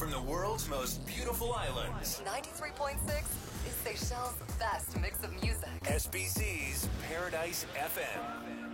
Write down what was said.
from the world's most beautiful islands. 93.6 is Seychelles' best mix of music. SBC's Paradise FM.